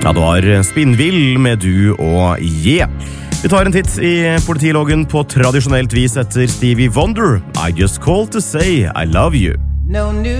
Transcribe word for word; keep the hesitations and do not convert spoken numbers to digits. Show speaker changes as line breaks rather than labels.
Ja, det var Spinnvill med Du og Je. Vi tar en titt i politiloggen på tradisjonelt vis etter Stevie Wonder. I just called to say I love you.
No new